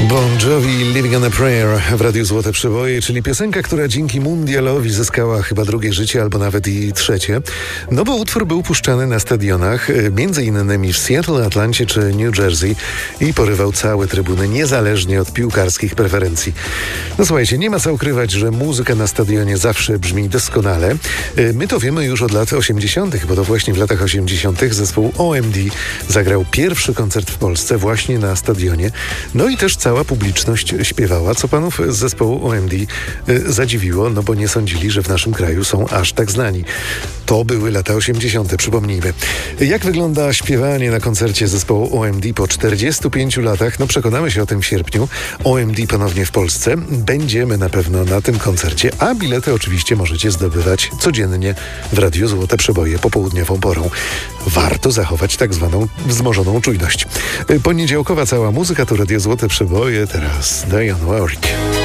Bon Jovi, Living on a Prayer w Radiu Złote Przeboje, czyli piosenka, która dzięki mundialowi zyskała chyba drugie życie albo nawet i trzecie. No bo utwór był puszczany na stadionach, między innymi w Seattle, Atlancie czy New Jersey i porywał całe trybuny, niezależnie od piłkarskich preferencji. No słuchajcie, nie ma co ukrywać, że muzyka na stadionie zawsze brzmi doskonale. My to wiemy już od lat 80., bo to właśnie w latach 80. zespół OMD zagrał pierwszy koncert w Polsce właśnie na stadionie. No i też cała publiczność śpiewała, co panów z zespołu OMD zadziwiło, no bo nie sądzili, że w naszym kraju są aż tak znani. To były lata 80., przypomnijmy. Jak wygląda śpiewanie na koncercie zespołu OMD po 45 latach? No przekonamy się o tym w sierpniu. OMD ponownie w Polsce. Będziemy na pewno na tym koncercie, a bilety oczywiście możecie zdobywać codziennie w Radiu Złote Przeboje popołudniową porą. Warto zachować tak zwaną wzmożoną czujność. Poniedziałkowa cała muzyka to Radio Złote Przeboje, teraz Dionne Warwick.